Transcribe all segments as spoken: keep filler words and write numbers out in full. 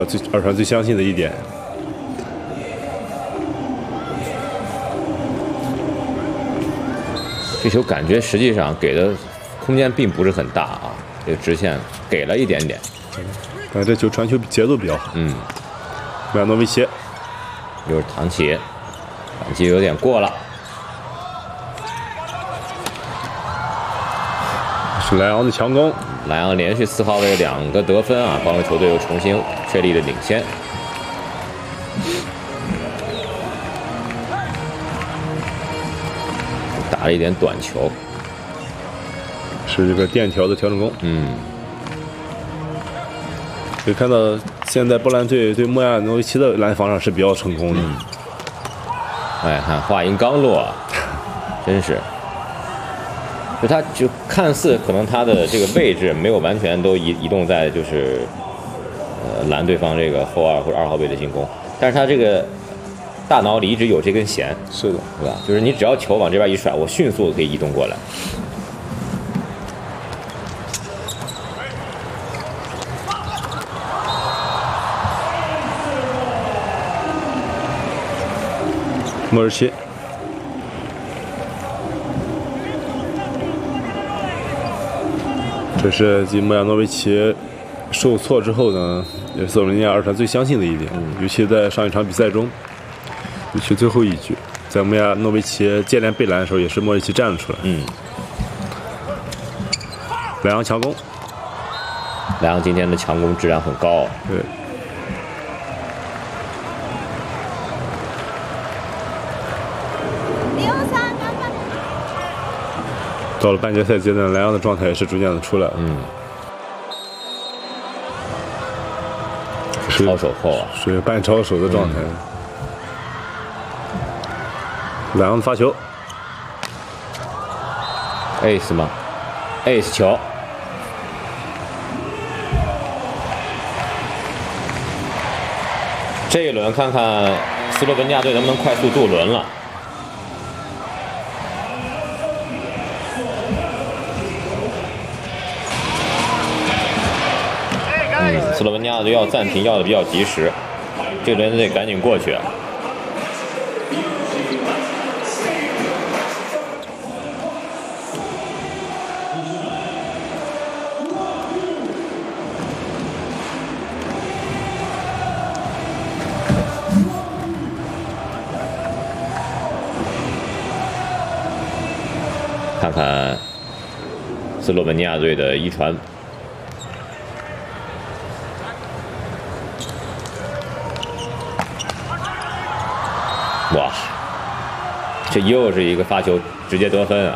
最二传最相信的一点。 这球感觉实际上给的空间并不是很大啊，这个直线给了一点点。 但这球传球节奏比较好。 嗯， 穆亚诺维奇又是唐奇，反击有点过了。 是莱昂的强攻， 莱昂连续四号位两个得分啊，帮助球队又重新确立了领先。打了一点短球， 是这个垫条的调整弓。 嗯， 可以看到现在波兰队对穆亚诺维奇的拦防上是比较成功的。 嗯、哎，看话音刚落，真是。就他就看似可能他的这个位置没有完全都移移动在就是呃拦对方这个后二或者二号位的进攻，但是他这个大脑里一直有这根弦， 是的， 对吧？就是你只要球往这边一甩，我迅速可以移动过来。 莫尔奇。这是继穆亚诺维奇受挫之后呢，也是斯洛文尼亚二传最相信的一点。嗯、尤其在上一场比赛中，尤其最后一局，在穆亚诺维奇接连被拦的时候，也是莫尔奇站了出来。 嗯。 莱昂强攻， 莱昂今天的强攻质量很高。 对。到了半决赛阶段，莱昂的状态也是逐渐的出来了。 嗯，超手后啊， 属于半超手的状态。嗯、莱昂的发球 ，ace 吗 ？ace 球。这一轮看看斯洛文尼亚队能不能快速渡轮了。嗯，斯洛文尼亚队要暂停，要的比较及时，这轮得赶紧过去。看看斯洛文尼亚队的一传。哇，这又是一个发球直接得分啊！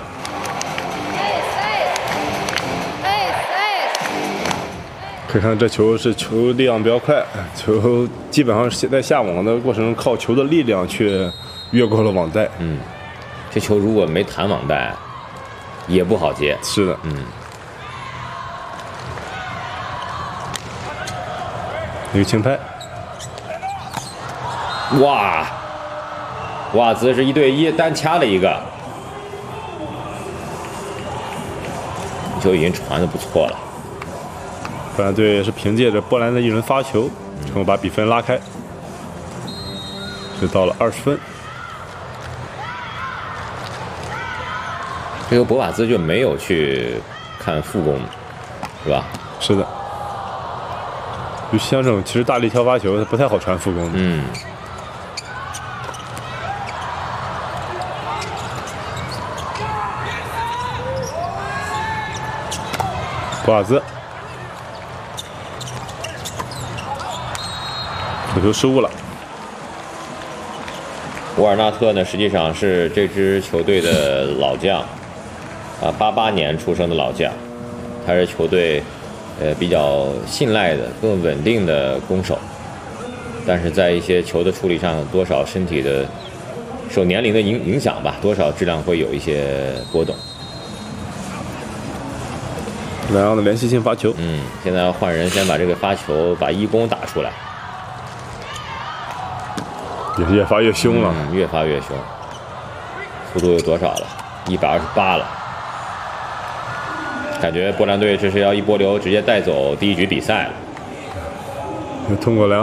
可以看这球是球力量比较快，球基本上是在下网的过程中靠球的力量去越过了网带。 嗯，这球如果没弹网带，也不好接。 是的， 嗯。 一个轻拍。 哇！瓦兹是一对一单掐了一个，球已经传的不错了。 波兰队是凭借着波兰的一轮发球，成功把比分拉开，就到了二十分。 这个博瓦兹就没有去看副攻，是吧？ 是的。就像这种其实大力挑发球，它不太好传副攻的。 嗯。 博瓦兹，手球失误了。 沃尔纳特呢，实际上是这支球队的老将，啊，八八年出生的老将，他是球队呃比较信赖的、更稳定的攻手，但是在一些球的处理上，多少身体的受年龄的影影响吧，多少质量会有一些波动。 莱昂的连续性发球， 嗯，现在要换人，先把这个发球把一攻打出来， 也是越发越凶了， 嗯，越发越凶，速度有多少了？一百二十八了，感觉波兰队这是要一波流直接带走第一局比赛了。 通过莱昂。